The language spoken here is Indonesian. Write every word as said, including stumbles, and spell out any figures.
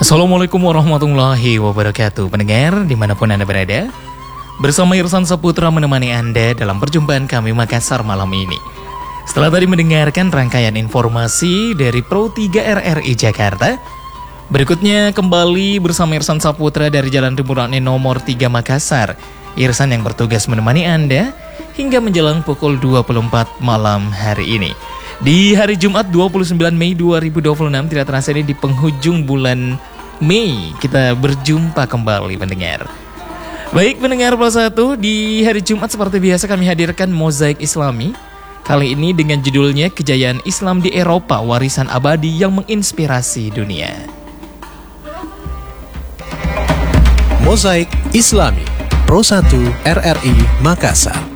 Assalamualaikum warahmatullahi wabarakatuh. Pendengar dimanapun Anda berada, bersama Irsan Saputra menemani Anda dalam perjumpaan kami Makassar malam ini. Setelah tadi mendengarkan rangkaian informasi dari Pro tiga R R I Jakarta, berikutnya kembali bersama Irsan Saputra dari Jalan Rimurane nomor tiga Makassar. Irsan yang bertugas menemani Anda hingga menjelang pukul dua puluh empat malam hari ini. Di hari Jumat dua puluh sembilan Mei dua ribu dua puluh enam, tidak terasa ini di penghujung bulan Mei kita berjumpa kembali pendengar. Baik pendengar Plus satu, di hari Jumat seperti biasa kami hadirkan Mozaik Islami. Kali ini dengan judulnya Kejayaan Islam di Eropa, Warisan Abadi yang Menginspirasi Dunia. Mozaik Islami Pro satu R R I Makassar.